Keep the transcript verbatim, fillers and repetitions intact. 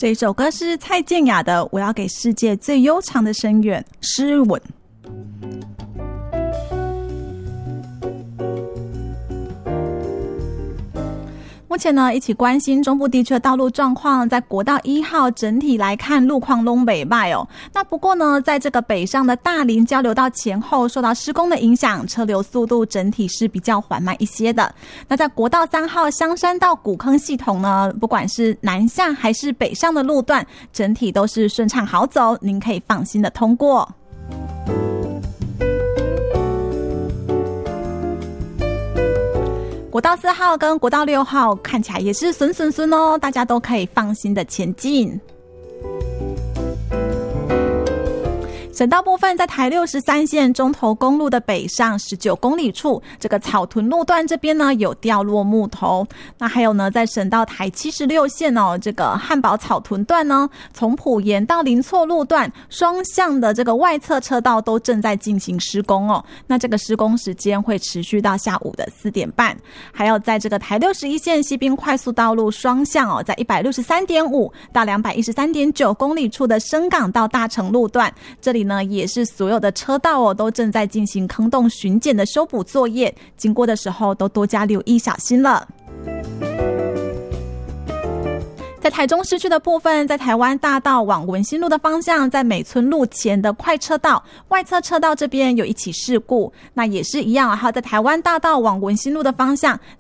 这一首歌是蔡健雅的《我要给世界最悠长的深远》诗吻。目前呢，一起关心中部地区的道路状况，在国道一号整体来看，路况都不错哦。那不过呢，在这个北上的大林交流道前后，受到施工的影响，车流速度整体是比较缓慢一些的。那在国道三号香山到古坑系统呢，不管是南下还是北上的路段，整体都是顺畅好走，您可以放心的通过。国道四号跟国道六号看起来也是顺顺顺哦，大家都可以放心的前进。省道部分，在台六十三线中投公路的北上十九公里处，这个草屯路段这边呢有掉落木头。那还有呢，在省道台七十六线哦，这个汉宝草屯段呢，从埔盐到林错路段双向的这个外侧车道都正在进行施工哦。那这个施工时间会持续到下午的四点半。还有在这个台六十一线西滨快速道路双向哦，在一百六十三点五到两百一十三点九公里处的深港到大成路段，这里呢也是所有的车道哦都正在进行坑洞巡检的修补作业，经过的时候都多加留意小心了。在台中市区的部分，在台湾大道往文心路的方向，在美村路前的快车道外侧车道这边有一起事故，那也是一样，还有在台湾大道往文心路的方向，